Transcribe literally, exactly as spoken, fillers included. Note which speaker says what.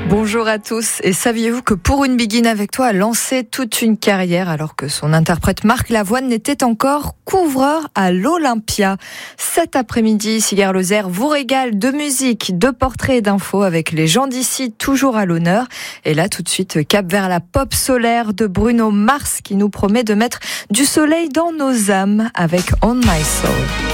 Speaker 1: Bonjour à tous. Et saviez-vous que Pour une Begin avec toi a lancé toute une carrière alors que son interprète Marc Lavoine n'était encore couvreur à l'Olympia. Cet après-midi, Cigar Lozère vous régale de musique, de portraits et d'infos avec les gens d'ici toujours à l'honneur. Et là, tout de suite, cap vers la pop solaire de Bruno Mars qui nous promet de mettre du soleil dans nos âmes avec On My Soul.